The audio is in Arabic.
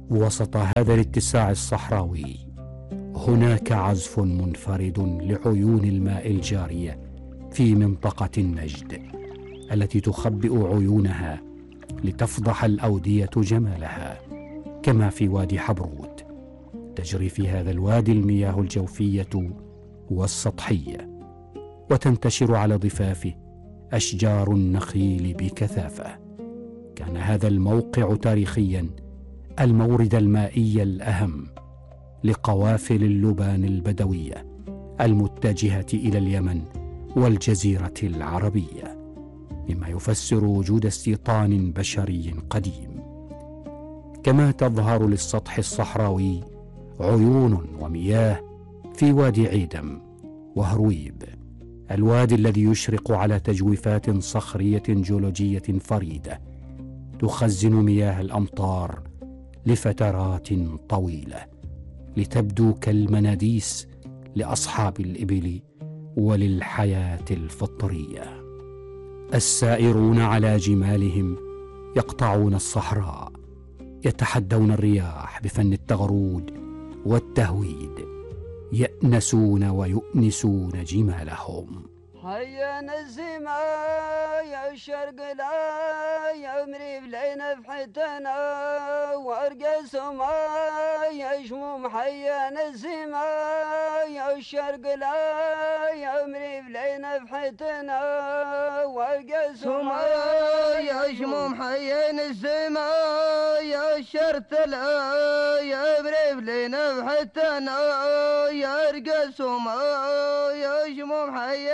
وسط هذا الاتساع الصحراوي هناك عزف منفرد لعيون الماء الجارية في منطقة النجد التي تخبئ عيونها لتفضح الأودية جمالها، كما في وادي حبروت. تجري في هذا الوادي المياه الجوفية والسطحية، وتنتشر على ضفافه أشجار النخيل بكثافة. كان هذا الموقع تاريخيا المورد المائي الأهم لقوافل اللبان البدوية المتجهة إلى اليمن والجزيرة العربية، مما يفسر وجود استيطان بشري قديم. كما تظهر للسطح الصحراوي عيون ومياه في وادي عيدم وهرويب، الوادي الذي يشرق على تجويفات صخرية جيولوجية فريدة تخزن مياه الأمطار لفترات طويلة لتبدو كالمناديس لأصحاب الإبل وللحياة الفطرية. السائرون على جمالهم يقطعون الصحراء، يتحدون الرياح بفن التغرود والتهويد، يأنسون ويؤنسون جمالهم. هيا نزما يا الشرق لا يا مريب لينا بحيتنا وارقى سما يا شموم. هيا نزما يا الشرق لا يا مريب لينا بحيتنا وارقى سما يا شموم. هيا نزما يا الشرق لا يا مريب لينا بحيتنا يا ارقى سما يا شموم. هيا